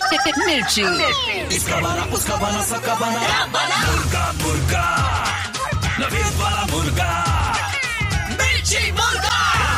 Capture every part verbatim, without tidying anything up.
मिर्ची। इसका बना, उसका बना, सबका बना, मुर्गा मुर्गा, नवीद वाला मुर्गा, मिर्ची मुर्गा।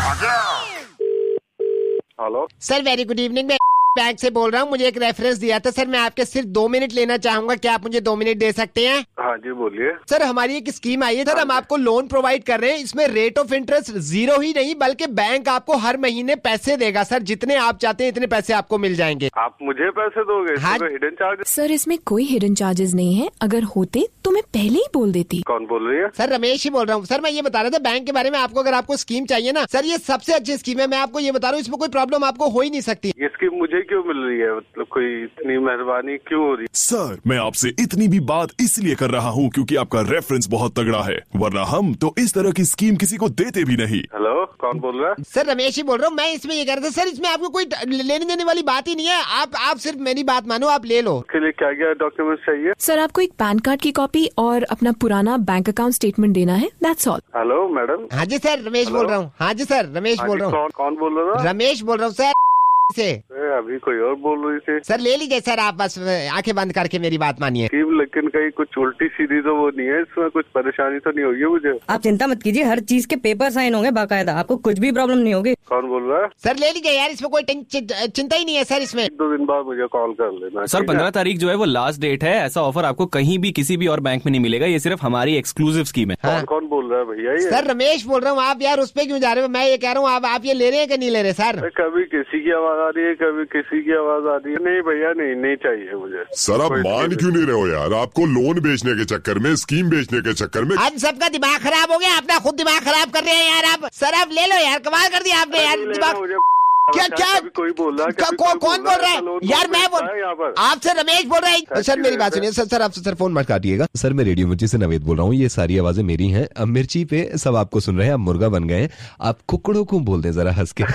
Hello sir, very good evening. मैं बैंक से बोल रहा हूँ। मुझे एक रेफरेंस दिया था सर, मैं आपके सिर्फ दो मिनट लेना चाहूंगा। क्या आप मुझे दो मिनट दे सकते हैं? हाँ जी बोलिए। सर, हमारी एक स्कीम आई है सर, हम आपको लोन प्रोवाइड कर रहे हैं। इसमें रेट ऑफ इंटरेस्ट जीरो ही नहीं बल्कि बैंक आपको हर महीने पैसे देगा सर। जितने आप चाहते हैं इतने पैसे आपको मिल जाएंगे। आप मुझे पैसे दोगे? हाँ। Hidden charge? सर, इसमें कोई हिडन चार्जेस नहीं है। अगर होते तो मैं पहले ही बोल देती। कौन बोल रही है? सर, रमेश ही बोल रहा हूँ। सर, मैं ये बता रहा था बैंक के बारे में आपको, अगर आपको स्कीम चाहिए ना सर, ये सबसे अच्छी स्कीम है। मैं आपको ये बता रहा हूँ, इसमें कोई प्रॉब्लम आपको हो ही नहीं सकती। ये स्कीम मुझे क्यों मिल रही है? मतलब कोई इतनी मेहरबानी क्यों हो रही है? सर, मैं आपसे इतनी भी बात इसलिए कर रहा हूँ क्योंकि आपका रेफरेंस बहुत तगड़ा है, वरना हम तो इस तरह की स्कीम किसी को देते भी नहीं। हेलो, कौन बोल रहा है? सर, रमेश ही बोल रहा हूँ। मैं इसमें ये कह रहा था सर, इसमें आपको कोई लेने देने वाली बात ही नहीं है। आप आप सिर्फ मेरी बात मानो, आप ले लो। के लिए क्या क्या डॉक्यूमेंट चाहिए? सर, आपको एक पैन कार्ड की कॉपी और अपना पुराना बैंक अकाउंट स्टेटमेंट देना है, दैट्स ऑल। Hello madam. हाँ जी सर, रमेश बोल रहा हूँ। हाँ जी सर, रमेश बोल रहा हूँ। कौन कौन बोल रहा था? रमेश बोल रहा हूँ सर से। अभी कोई और बोल रही थी। सर, ले लीजिए सर, आप बस आंखें बंद करके मेरी बात मानिए। स्कीम लेकिन कहीं कुछ उल्टी सीधी तो वो नहीं है? इसमें कुछ परेशानी तो नहीं होगी मुझे? आप चिंता मत कीजिए, हर चीज के पेपर साइन होंगे बाकायदा, आपको कुछ भी प्रॉब्लम नहीं होगी। कौन बोल रहा है? सर, ले लीजिए यार, इसमें कोई चिंता ही नहीं है सर। इसमें दो दिन बाद मुझे कॉल कर लेना। सर, पंद्रह तारीख जो है वो लास्ट डेट है। ऐसा ऑफर आपको कहीं भी किसी भी और बैंक में नहीं मिलेगा। ये सिर्फ हमारी एक्सक्लूसिव स्कीम है। हाँ। कौन कौन बोल रहा है भैया? ये सर, रमेश बोल रहा हूँ। आप यार उस पे क्यों जा रहे हो? मैं ये कह रहा हूँ, आप आप ये ले रहे हैं कि नहीं ले रहे सर? कभी किसी की आवाज आ रही है, कभी किसी की आवाज आ रही है। नहीं भैया, नहीं नहीं चाहिए मुझे। सर, आप मान क्यों नहीं रहे हो यार? आपको लोन बेचने के चक्कर में, स्कीम बेचने के चक्कर में हम सबका दिमाग खराब हो गया। अपना खुद दिमाग खराब कर रहे हैं यार आप। सर, आप ले लो यार, कमाल कर दिया आपने यार। दिमाग क्या क्या कोई बोल रहा है? क्या, कौन कौन बोल रहा है यार? मैं बोल आपसे रमेश बोल रहा है। सर, मेरी बात सुनिए सर। सर, आपसे सर फोन मत काटिएगा। सर, मैं रेडियो मिर्ची से नवेद बोल रहा हूँ। ये सारी आवाजें मेरी हैं। अब मिर्ची पे सब आपको सुन रहे हैं। आप मुर्गा बन गए हैं। आप कुकड़ों को बोल दें जरा हंस के।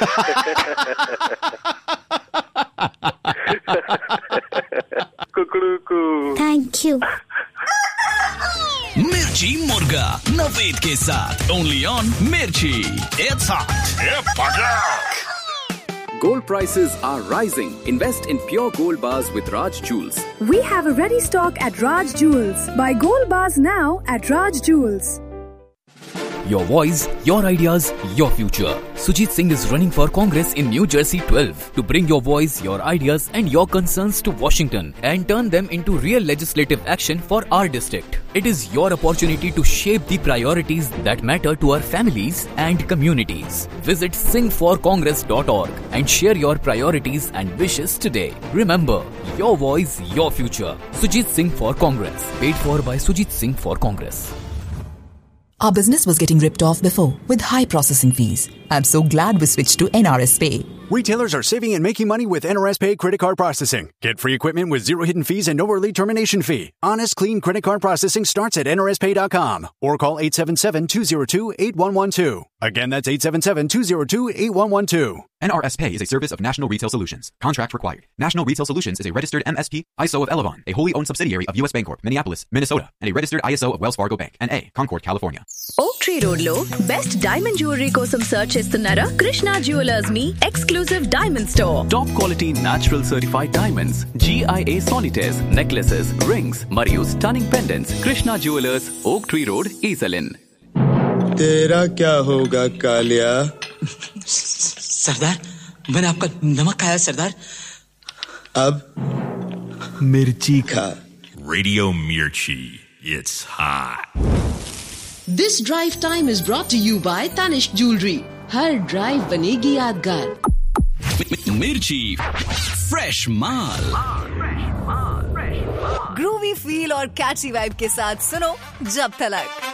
कुकड़ू को थैंक यू। मिर्ची मुर्गा नवेद के साथ ओनली ऑन मिर्ची। It's hot. Gold prices are rising. Invest in pure gold bars with Raj Jewels. We have a ready stock at Raj Jewels. Buy gold bars now at Raj Jewels. Your voice, your ideas, your future. Sujit Singh is running for Congress in New Jersey twelve to bring your voice, your ideas and your concerns to Washington and turn them into real legislative action for our district. It is your opportunity to shape the priorities that matter to our families and communities. Visit sing for congress dot org and share your priorities and wishes today. Remember, your voice, your future. Sujit Singh for Congress. Paid for by Sujit Singh for Congress. Our business was getting ripped off before with high processing fees. I'm so glad we switched to N R S Pay. Retailers are saving and making money with N R S Pay credit card processing. Get free equipment with zero hidden fees and no early termination fee. Honest, clean credit card processing starts at N R S pay dot com or call eight seven seven, two zero two, eight one one two. Again, that's eight seven seven, two zero two, eight one one two. N R S Pay is a service of National Retail Solutions. Contract required. National Retail Solutions is a registered M S P I S O of Elavon, a wholly owned subsidiary of U S Bancorp, Minneapolis, Minnesota, and a registered I S O of Wells Fargo Bank, N A, Concord, California. Oak Tree Road lo best diamond jewelry kosam search chestunnara? Krishna Jewelers me exclusive diamond store. Top quality natural certified diamonds, G I A solitaires, necklaces, rings, mariyu stunning pendants. Krishna Jewelers, Oak Tree Road, Esalin. तेरा क्या होगा कालिया? सरदार, मैंने आपका नमक खाया सरदार। अब मिर्ची खा। Radio Mirchi. It's hot. This drive time is brought to you by Tanishq Jewelry. Her drive बनेगी यादगार। मिर्ची फ्रेश माल। ग्रूवी फील और कैची वाइब के साथ सुनो जब तलक।